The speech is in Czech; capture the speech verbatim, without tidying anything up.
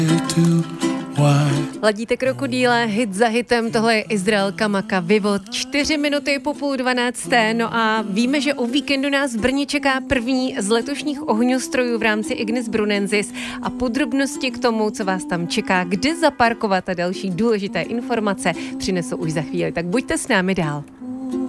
Ladíte krokodýle, hit za hitem, tohle je Izrael Kamaka, Vivod, čtyři minuty po půl dvanácté, no a víme, že o víkendu nás v Brně čeká první z letošních ohňostrojů v rámci Ignis Brunensis a podrobnosti k tomu, co vás tam čeká, kde zaparkovat a další důležité informace přinesou už za chvíli, tak buďte s námi dál.